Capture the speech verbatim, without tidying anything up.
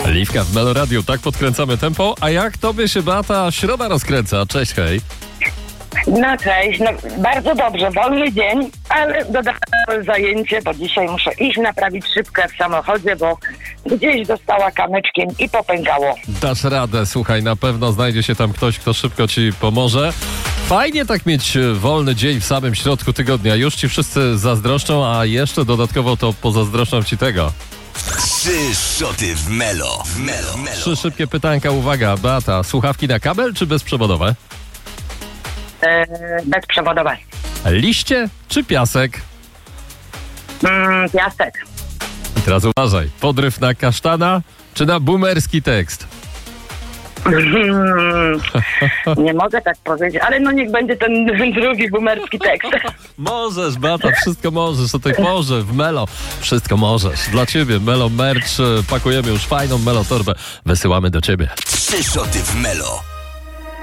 Liwka w Meloradiu, tak podkręcamy tempo. A jak tobie się, Beata, środa rozkręca? Cześć, hej. No cześć, no, bardzo dobrze, wolny dzień, ale dodatkowe zajęcie, bo dzisiaj muszę iść naprawić szybkę w samochodzie, bo gdzieś dostała kamyczkiem i popękało. Dasz radę, słuchaj, na pewno znajdzie się tam ktoś, kto szybko ci pomoże. Fajnie tak mieć wolny dzień w samym środku tygodnia. Już ci wszyscy zazdroszczą, a jeszcze dodatkowo to pozazdroszczą ci tego. Trzy szoty w Melo. W Melo. Melo. Trzy szybkie pytanka, uwaga, Beata. Słuchawki na kabel czy bezprzewodowe? Eee, bezprzewodowe. Liście czy piasek? Mm, piasek. I teraz uważaj. Podryw na kasztana czy na boomerski tekst? Mm, nie mogę tak powiedzieć, ale no niech będzie ten drugi boomerski tekst. Możesz, Beata, wszystko możesz. O tej porze w Melo wszystko możesz. Dla ciebie Melo merch. Pakujemy już fajną Melo torbę. Wysyłamy do ciebie. Trzy szoty w Melo.